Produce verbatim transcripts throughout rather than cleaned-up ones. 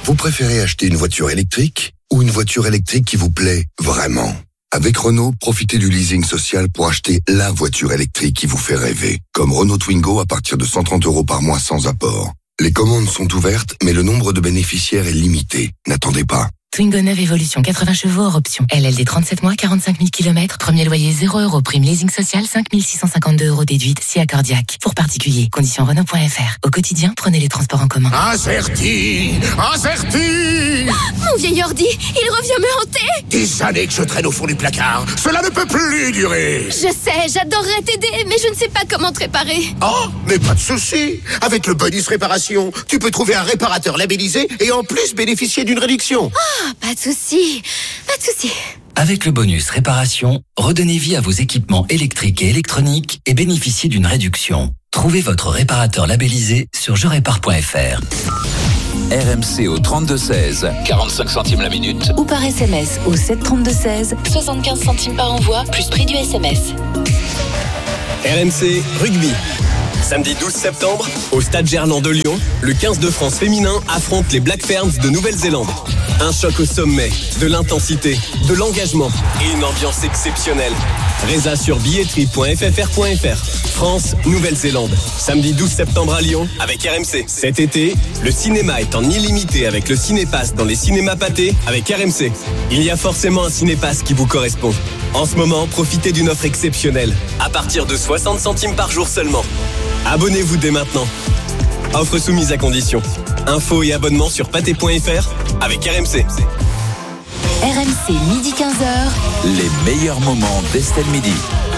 Vous préférez acheter une voiture électrique ou une voiture électrique qui vous plaît vraiment ? Avec Renault, profitez du leasing social pour acheter la voiture électrique qui vous fait rêver. Comme Renault Twingo à partir de cent trente euros par mois sans apport. Les commandes sont ouvertes, mais le nombre de bénéficiaires est limité. N'attendez pas. Twingo neuf Evolution, quatre-vingts chevaux hors option. L L D trente-sept mois, quarante-cinq mille kilomètres. Premier loyer zéro euros. Prime leasing social cinq mille six cent cinquante-deux euros déduite si accordiaque. Pour particuliers, conditions Renault point F R. Au quotidien, prenez les transports en commun. Incerti, incerti. Mon vieil ordi, il revient me hanter. Des années que je traîne au fond du placard. Cela ne peut plus durer. Je sais, j'adorerais t'aider, mais je ne sais pas comment te réparer. Oh, mais pas de souci. Avec le bonus réparation, tu peux trouver un réparateur labellisé et en plus bénéficier d'une réduction. Ah, pas de souci, pas de souci. Avec le bonus réparation, redonnez vie à vos équipements électriques et électroniques et bénéficiez d'une réduction. Trouvez votre réparateur labellisé sur je répare point F R. R M C au trente-deux seize, quarante-cinq centimes la minute. Ou par S M S au sept trente-deux seize, soixante-quinze centimes par envoi, plus prix du S M S. R M C Rugby. Samedi douze septembre, au Stade Gerland de Lyon, le quinze de France féminin affronte les Black Ferns de Nouvelle-Zélande. Un choc au sommet, de l'intensité, de l'engagement et une ambiance exceptionnelle. Résa sur billetterie point f f r point f r. France, Nouvelle-Zélande. Samedi douze septembre à Lyon avec R M C. Cet été, le cinéma est en illimité avec le Cinépass dans les cinémas pâtés avec R M C. Il y a forcément un Cinépass qui vous correspond. En ce moment, profitez d'une offre exceptionnelle. À partir de soixante centimes par jour seulement. Abonnez-vous dès maintenant. Offre soumise à condition. Infos et abonnements sur pâté point f r avec R M C. R M C, midi quinze heures. Les meilleurs moments d'Estelle Midi.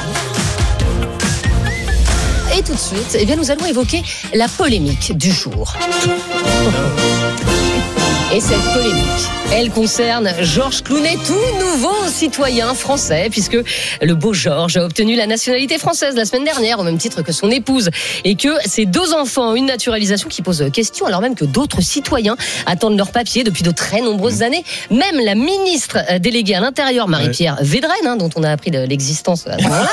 Et tout de suite, eh bien, nous allons évoquer la polémique du jour. Et cette polémique, elle concerne Georges Clooney, tout nouveau citoyen français, puisque le beau Georges a obtenu la nationalité française la semaine dernière, au même titre que son épouse, et que ses deux enfants ont une naturalisation qui pose question, alors même que d'autres citoyens attendent leur papier depuis de très nombreuses années. Même la ministre déléguée à l'Intérieur, Marie-Pierre Védrenne, hein, dont on a appris l'existence à ce moment-là,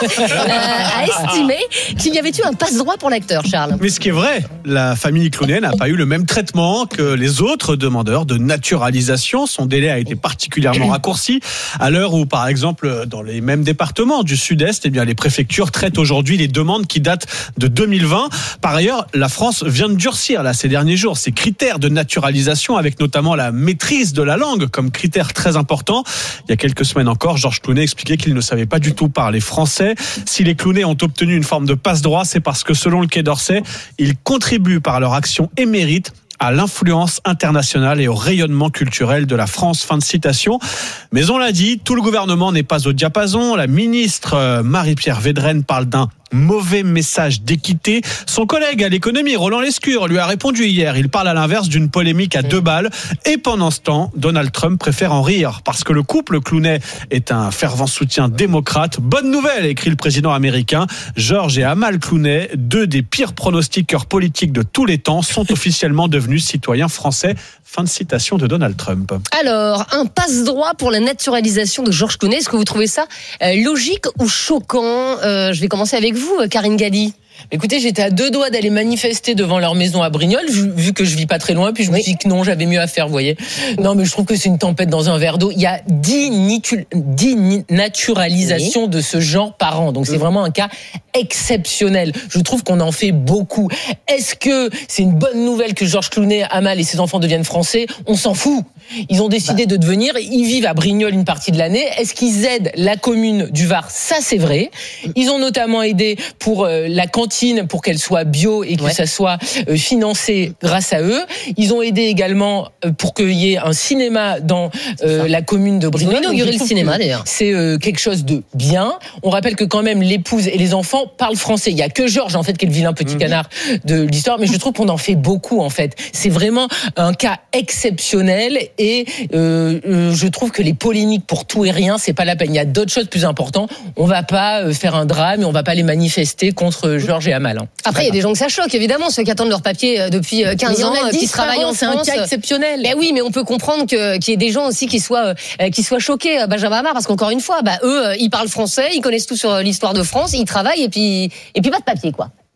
a estimé qu'il y avait eu un passe-droit pour l'acteur, Charles. Mais ce qui est vrai, la famille Clooney n'a pas eu le même traitement que les autres demandeurs de naturalisation. Son délai a été particulièrement raccourci à l'heure où, par exemple, dans les mêmes départements du Sud-Est, eh bien, les préfectures traitent aujourd'hui les demandes qui datent de deux mille vingt. Par ailleurs, la France vient de durcir là, ces derniers jours ses critères de naturalisation, avec notamment la maîtrise de la langue comme critère très important. Il y a quelques semaines encore, Georges Clooney expliquait qu'il ne savait pas du tout parler français. Si les Clooney ont obtenu une forme de passe-droit, c'est parce que, selon le Quai d'Orsay, ils contribuent par leur action et méritent à l'influence internationale et au rayonnement culturel de la France. Fin de citation. Mais on l'a dit, tout le gouvernement n'est pas au diapason. La ministre Marie-Pierre Védrenne parle d'un mauvais message d'équité. Son collègue à l'économie, Roland Lescure, lui a répondu hier. Il parle à l'inverse d'une polémique à deux balles. Et pendant ce temps, Donald Trump préfère en rire parce que le couple Clooney est un fervent soutien démocrate. Bonne nouvelle, écrit le président américain. George et Amal Clooney, deux des pires pronostiqueurs politiques de tous les temps, sont officiellement devenus citoyens français. Fin de citation de Donald Trump. Alors, un passe-droit pour la naturalisation de Georges Clooney, est-ce que vous trouvez ça euh, logique ou choquant ? euh, Je vais commencer avec vous, Karine Galli. Écoutez, j'étais à deux doigts d'aller manifester devant leur maison à Brignoles, vu, vu que je vis pas très loin, puis je me suis dit que non, j'avais mieux à faire, vous voyez. Non, mais je trouve que c'est une tempête dans un verre d'eau. Il y a dix, nitu- dix naturalisations oui. de ce genre par an, donc c'est vraiment un cas exceptionnel. Je trouve qu'on en fait beaucoup. Est-ce que c'est une bonne nouvelle que Georges Clooney, Amal et ses enfants deviennent français ? On s'en fout. Ils ont décidé bah. de devenir, ils vivent à Brignoles une partie de l'année. Est-ce qu'ils aident la commune du Var ? Ça, c'est vrai. Ils ont notamment aidé pour euh, la cantine, pour qu'elle soit bio et que ouais. ça soit euh, financé grâce à eux. Ils ont aidé également euh, pour qu'il y ait un cinéma dans euh, la commune de Brignoles. Ils ont inauguré le cinéma, d'ailleurs. C'est euh, quelque chose de bien. On rappelle que quand même, l'épouse et les enfants parlent français. Il y a que Georges, en fait, qui est le vilain petit mmh. canard de l'histoire, mais je trouve qu'on en fait beaucoup, en fait. C'est vraiment un cas exceptionnel. Et euh, euh, je trouve que les polémiques pour tout et rien, c'est pas la peine. Il y a d'autres choses plus importantes. On va pas euh, faire un drame et on va pas les manifester contre Georges et Amal. Hein. Après, il y a des gens que ça choque, évidemment, ceux qui attendent leur papier depuis quinze ans, qui travaillent en France. C'est un cas exceptionnel. Ben oui, mais on peut comprendre que, qu'il y ait des gens aussi qui soient, euh, qui soient choqués, Benjamin Hamar, parce qu'encore une fois, bah, eux, ils parlent français, ils connaissent tout sur l'histoire de France, ils travaillent et puis, et puis pas de papier, quoi.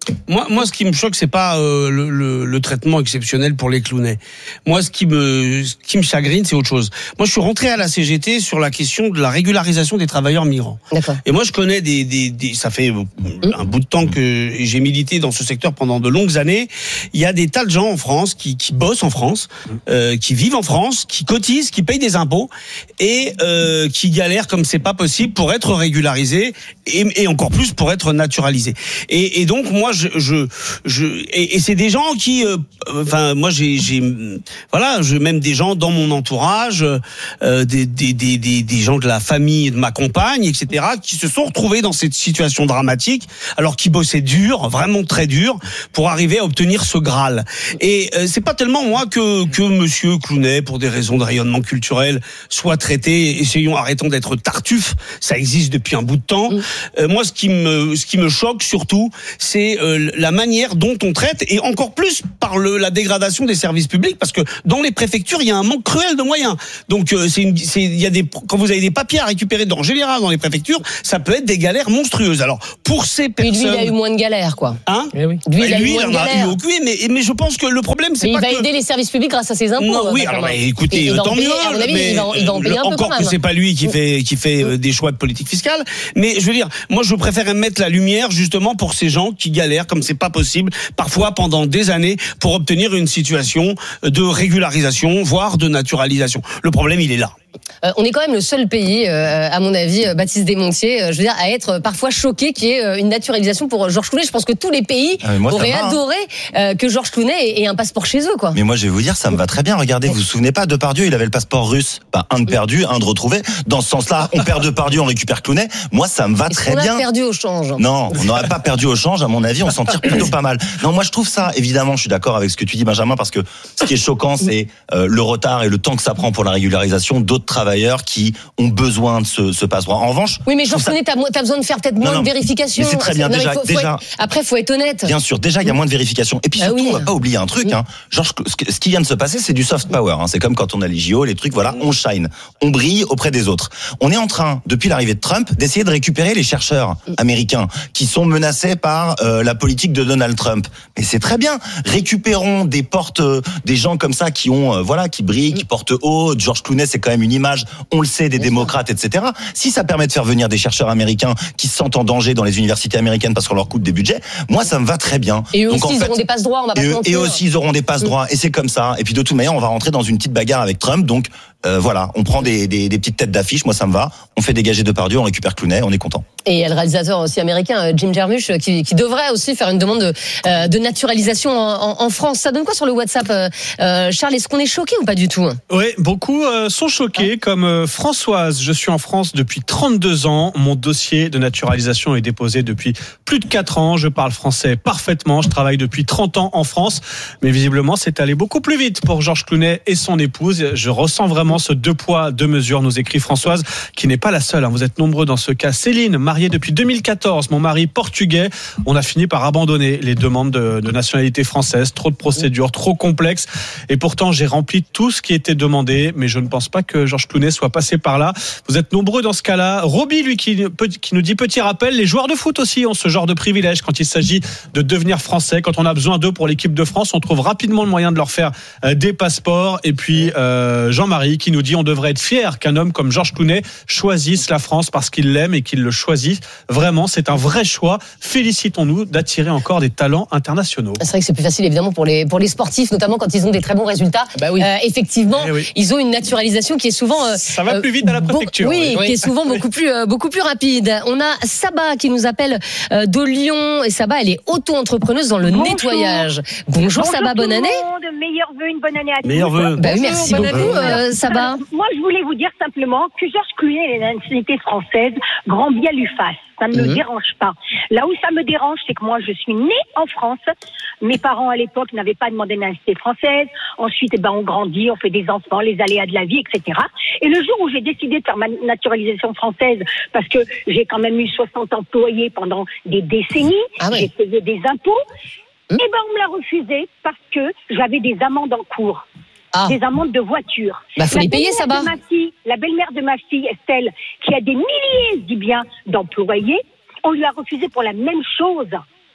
Moi, moi, ce qui me choque, c'est pas euh, le, le, le traitement exceptionnel pour les Clooney. Moi, ce qui me, ce qui me chagrine, c'est autre chose. Moi, je suis rentré à la C G T sur la question de la régularisation des travailleurs migrants. D'accord. Et moi, je connais des, des, des ça fait un bout de temps que j'ai milité dans ce secteur pendant de longues années. Il y a des tas de gens en France qui, qui bossent en France, euh, qui vivent en France, qui cotisent, qui payent des impôts et euh, qui galèrent comme c'est pas possible pour être régularisés et, et encore plus pour être naturalisés. Et, et donc, moi, je, je, je et, et c'est des gens qui, euh, enfin, moi, j'ai, j'ai, voilà, je même des gens dans mon entourage, euh, des, des, des, des, des gens de la famille de ma compagne, et cetera, qui se sont retrouvés dans cette situation dramatique, alors qu'ils bossaient dur, vraiment très dur, pour arriver à obtenir ce Graal. Et euh, c'est pas tellement moi que que Monsieur Clooney, pour des raisons de rayonnement culturel, soit traité. Essayons, arrêtons d'être tartuffe. Ça existe depuis un bout de temps. Euh, moi, ce qui me, ce qui me choque surtout, c'est euh, la manière dont on traite, et encore plus par le, la dégradation des services publics, parce que dans les préfectures, il y a un manque cruel de moyens. Donc, euh, c'est une, c'est, il y a des, quand vous avez des papiers à récupérer, en général, dans les préfectures, ça peut être des galères monstrueuses. Alors, pour ces personnes, lui, il a eu moins de galères, quoi. Hein eh oui. Lui, il a lui, eu moins de il en a galères. eu aucune, mais, mais je pense que le problème, c'est mais pas il va que... aider les services publics grâce à ses impôts. Non, oui, alors, bah, écoutez, il tant mieux. À mon avis, mais il va, il va en payer un peu encore quand même. que c'est pas lui qui fait qui fait euh, des choix de politique fiscale, mais je veux dire, moi, je préfère mettre la lumière justement pour ces gens qui galèrent comme c'est pas possible, parfois pendant des années, pour obtenir une situation de régularisation, voire de naturalisation. Le problème, il est là. Euh, on est quand même le seul pays, euh, à mon avis, euh, Baptiste Desmontiers, euh, je veux dire, à être parfois choqué qu'il y ait euh, une naturalisation pour Georges Clooney. Je pense que tous les pays ah, moi, auraient va, adoré euh, que Georges Clooney ait, ait un passeport chez eux, quoi. Mais moi, je vais vous dire, ça me va très bien. Regardez, vous vous souvenez pas, Depardieu, il avait le passeport russe. Bah, un de perdu, un de retrouvé. Dans ce sens-là, on perd Depardieu, on récupère Clooney. Moi, ça me va Est-ce très qu'on bien. a perdu au change? Non, on n'aurait pas perdu au change, à mon avis, on s'en tire plutôt pas mal. Non, moi, je trouve ça, évidemment, je suis d'accord avec ce que tu dis, Benjamin, parce que ce qui est choquant, c'est euh, le retard et le temps que ça prend pour la régularisation d'autres travailleurs qui ont besoin de ce, ce passe-droit. En revanche, oui, mais Georges Clooney, t'as, t'as besoin de faire peut-être moins non, de vérifications. Mais c'est très bien. Non, déjà, faut, faut déjà. Être, après, faut être honnête. Bien sûr. Déjà, il y a moins de vérifications. Et puis surtout, ah oui. on va pas oublier un truc. Hein. Georges, ce qui vient de se passer, c'est du soft power. Hein. C'est comme quand on a les J O, les trucs. Voilà, on shine, on brille auprès des autres. On est en train, depuis l'arrivée de Trump, d'essayer de récupérer les chercheurs américains qui sont menacés par euh, la politique de Donald Trump. Mais c'est très bien. Récupérons des portes, euh, des gens comme ça qui ont, euh, voilà, qui brillent, qui portent haut. Georges Clooney, c'est quand même une image. On le sait, des démocrates, et cetera. Si ça permet de faire venir des chercheurs américains qui se sentent en danger dans les universités américaines parce qu'on leur coûte des budgets, moi ça me va très bien. Et eux Donc, aussi en ils fait, auront des passes droits, on va pas et, se mentir. et aussi ils auront des passes droits, et c'est comme ça. Et puis de toute manière, on va rentrer dans une petite bagarre avec Trump, donc euh, voilà, on prend des, des, des petites têtes d'affiche, moi ça me va. On fait dégager Depardieu, on récupère Clooney, on est content. Et il y a le réalisateur aussi américain, Jim Jarmusch, qui, qui devrait aussi faire une demande de, euh, de naturalisation en, en, en France. Ça donne quoi sur le WhatsApp, euh, Charles? Est-ce qu'on est choqué ou pas du tout? Oui, beaucoup euh, sont choqués, comme euh, Françoise. Je suis en France depuis trente-deux ans. Mon dossier de naturalisation est déposé depuis plus de quatre ans. Je parle français parfaitement. Je travaille depuis trente ans en France. Mais visiblement, c'est allé beaucoup plus vite pour Georges Clooney et son épouse. Je ressens vraiment ce deux poids, deux mesures, nous écrit Françoise, qui n'est pas la seule. Hein. Vous êtes nombreux dans ce cas. Céline, mariée depuis deux mille quatorze, mon mari portugais. On a fini par abandonner les demandes de, de nationalité française. Trop de procédures, trop complexes. Et pourtant, j'ai rempli tout ce qui était demandé. Mais je ne pense pas que Georges Clooney soit passé par là. Vous êtes nombreux dans ce cas-là. Roby, lui, qui, qui nous dit, petit rappel, les joueurs de foot aussi ont ce genre de privilège quand il s'agit de devenir français. Quand on a besoin d'eux pour l'équipe de France, on trouve rapidement le moyen de leur faire des passeports. Et puis, euh, Jean-Marie qui nous dit, on devrait être fier qu'un homme comme Georges Clooney choisisse la France parce qu'il l'aime et qu'il le choisit. Vraiment, c'est un vrai choix. Félicitons-nous d'attirer encore des talents internationaux. C'est vrai que c'est plus facile, évidemment, pour les, pour les sportifs, notamment quand ils ont des très bons résultats. Bah oui. Euh, effectivement, Eh oui. ils ont une naturalisation qui est souvent... Euh, Ça va plus vite à la préfecture. Beau, oui, oui. qui est souvent beaucoup plus, euh, beaucoup plus rapide. On a Saba qui nous appelle euh, de Lyon. Et Saba, elle est auto-entrepreneuse dans le Bonjour. nettoyage. Bonjour, Bonjour Saba, bonne année. Monde. Meilleurs vœux, une bonne année à tous. Meilleurs vœux. Bah oui, merci bonne beaucoup, année. euh, Saba. Moi, je voulais vous dire simplement que Georges Clooney est la nationalité française, grand bien lui fasse. Ça ne me Mhm. dérange pas. Là où ça me dérange, c'est que moi, je suis née en France. Mes parents, à l'époque, n'avaient pas demandé une nationalité française. Ensuite, eh ben, on grandit, on fait des enfants, les aléas de la vie, et cetera. Et le jour où j'ai décidé de faire ma naturalisation française, parce que j'ai quand même eu soixante employés pendant des décennies, Ah ouais. j'ai payé des impôts, eh ben, on me l'a refusé parce que j'avais des amendes en cours. Ah. Des amendes de voiture. Bah, faut La les payer, belle-mère Saba. de ma fille, la belle-mère de ma fille, Estelle, qui a des milliers, je dis bien, d'employés, on lui a refusé pour la même chose.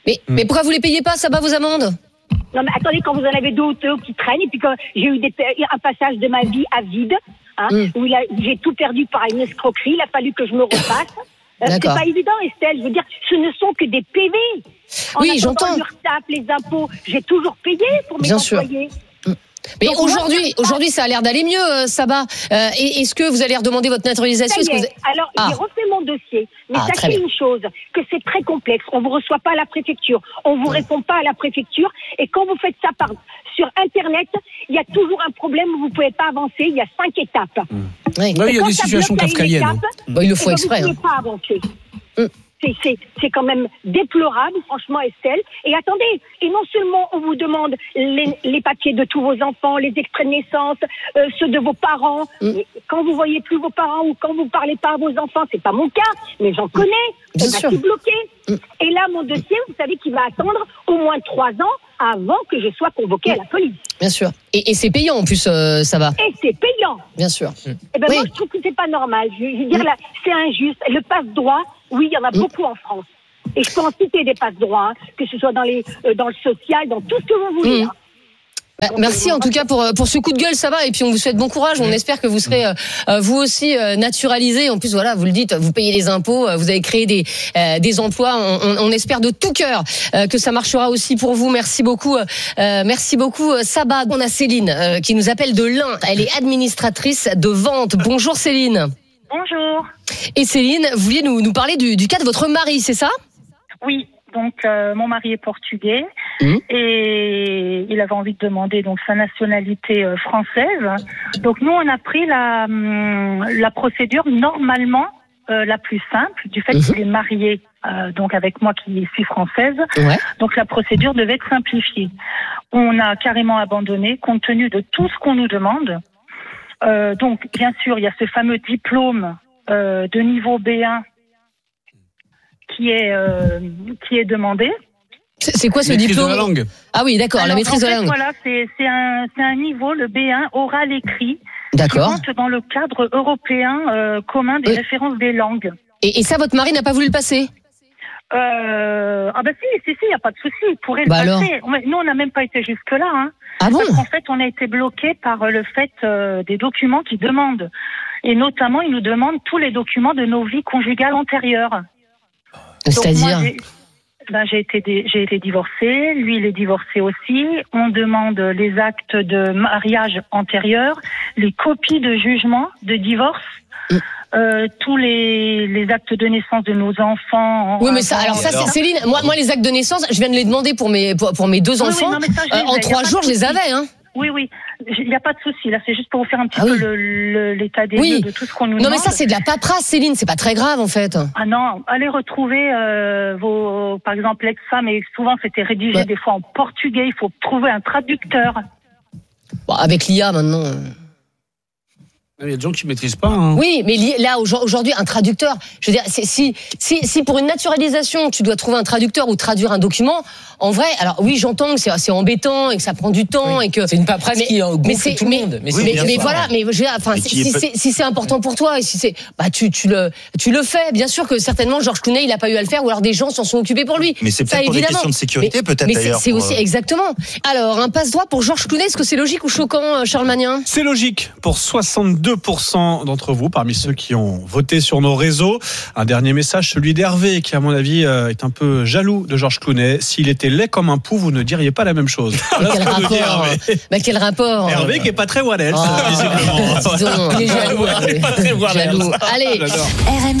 Mais, mais pourquoi vous les payez pas, ça bat vos amendes? Non, mais attendez, quand vous en avez deux ou deux qui traînent, et puis quand j'ai eu des, un passage de ma vie à vide, hein, mm. où, il a, où j'ai tout perdu par une escroquerie, il a fallu que je me refasse. Euh, c'est pas évident, Estelle. Je veux dire, ce ne sont que des P V. En oui, j'entends. l'URSSAF, les impôts, j'ai toujours payé pour mes Bien employés. Sûr. Mais donc, aujourd'hui, moi, aujourd'hui, ça a l'air d'aller mieux, euh, Sabah. Euh, est-ce que vous allez redemander votre naturalisation? Ça y est. Est-ce que vous... Alors, ah. j'ai refait mon dossier. Mais ah, sachez une chose, que c'est très complexe. On vous reçoit pas à la préfecture. On vous ouais. répond pas à la préfecture. Et quand vous faites ça par, sur Internet, il y a toujours un problème où vous pouvez pas avancer. Il y a cinq étapes. Mmh. Oui, il y a des situations kafkaïennes. Bon, il le faut exprès. Vous ne pouvez hein. pas avancer. Mmh. C'est, c'est, c'est quand même déplorable, franchement, Estelle. Et attendez, et non seulement on vous demande les, les papiers de tous vos enfants, les extraits de naissance, euh, ceux de vos parents. Mm. Quand vous voyez plus vos parents ou quand vous parlez pas à vos enfants, c'est pas mon cas, mais j'en connais. Bien on sûr. va tout bloquer. Mm. Et là, mon dossier, vous savez qu'il va attendre au moins trois ans avant que je sois convoquée mm. à la police. Bien sûr. Et, et c'est payant en plus, euh, ça va. Et c'est payant. Bien sûr. Mm. Et ben oui. moi, je trouve que c'est pas normal. Je, je veux dire, mm. là, c'est injuste. Le passe-droit, oui, il y en a mmh. beaucoup en France. Et je peux en citer des passe-droits, hein, que ce soit dans, les, euh, dans le social, dans tout ce que vous voulez. Mmh. Hein. Bah, merci en tout cas pour pour ce coup de gueule, ça va. Et puis on vous souhaite bon courage. On espère que vous serez euh, vous aussi euh, naturalisé. En plus, voilà, vous le dites, vous payez les impôts, euh, vous avez créé des euh, des emplois. On, on, on espère de tout cœur euh, que ça marchera aussi pour vous. Merci beaucoup, euh, merci beaucoup, Sabah. On a Céline euh, qui nous appelle de l'Ain. Elle est administratrice de vente. Bonjour Céline. Bonjour. Et Céline, vous vouliez nous, nous parler du, du cas de votre mari, c'est ça? Oui, donc euh, mon mari est portugais mmh. et il avait envie de demander donc sa nationalité euh, française. Donc nous, on a pris la, hum, la procédure normalement euh, la plus simple du fait mmh. qu'il est marié euh, donc avec moi qui suis française. Ouais. Donc la procédure devait être simplifiée. On a carrément abandonné compte tenu de tout ce qu'on nous demande. Euh, donc, bien sûr, il y a ce fameux diplôme euh, de niveau B un qui est euh, qui est demandé. C'est, c'est quoi ce maîtrise diplôme de la langue? Ah oui, d'accord, Alors, la maîtrise en fait, de la langue. Voilà, c'est c'est un c'est un niveau, le B un oral écrit. D'accord. Qui rentre dans le cadre européen euh, commun des oui. références des langues. Et, et ça, votre mari n'a pas voulu le passer? Euh, ah bah si, si, si, il n'y a pas de souci, il pourrait bah le alors. passer. Nous, on n'a même pas été jusque-là. Hein. Ah bon? Parce qu'en fait, on a été bloqué par le fait euh, des documents qu'ils demandent. Et notamment, ils nous demandent tous les documents de nos vies conjugales antérieures. C'est-à-dire? Donc, moi, j'ai, ben, j'ai, été, j'ai été divorcée, lui, il est divorcé aussi. On demande les actes de mariage antérieurs, les copies de jugement de divorce. Mm. Euh, tous les, les actes de naissance de nos enfants. Oui, mais ça, alors ça, c'est Céline. Moi, moi, les actes de naissance, je viens de les demander pour mes pour, pour mes deux oui, enfants. Oui, non, mais ça, je euh, en trois jours, je les avais. Hein. Oui, oui. Il n'y a pas de souci. Là, c'est juste pour vous faire un petit ah, peu oui. le, le, l'état des oui. lieux de tout ce qu'on nous non, demande. Non, mais ça, c'est de la paperasse, Céline. C'est pas très grave, en fait. Ah non, allez retrouver euh, vos, par exemple, l'ex-femme. Et souvent, c'était rédigé ouais. des fois en portugais. Il faut trouver un traducteur. Bon, avec l'I A maintenant. Il y a des gens qui ne maîtrisent pas. Hein. Oui, mais là, aujourd'hui, un traducteur, je veux dire, c'est, si, si, si pour une naturalisation, tu dois trouver un traducteur ou traduire un document, en vrai, alors oui, j'entends que c'est, c'est embêtant et que ça prend du temps oui. et que. C'est une paperasse mais, qui gonfle mais c'est, tout le mais, monde. Mais, oui, mais, mais voilà, mais je veux dire, enfin, si, si, c'est, si c'est important pour toi et si c'est, bah, tu, tu le, tu le fais. Bien sûr que certainement, Georges Clooney, il a pas eu à le faire ou alors des gens s'en sont occupés pour lui. Mais c'est peut-être ça, pour évidemment. des questions de sécurité, mais, peut-être mais d'ailleurs. c'est, c'est pour... aussi, exactement. Alors, un passe-droit pour Georges Clooney, est-ce que c'est logique ou choquant, Charles Magnin? C'est logique pour soixante-deux pour cent d'entre vous, parmi ceux qui ont voté sur nos réseaux. Un dernier message, celui d'Hervé, qui à mon avis est un peu jaloux de Georges Clooney. S'il était laid comme un pou, vous ne diriez pas la même chose. Mais quel rapport, bah quel rapport Hervé qui est pas très Waddell, oh, visiblement. Il est jaloux. Il est pas très Waddell. Allez.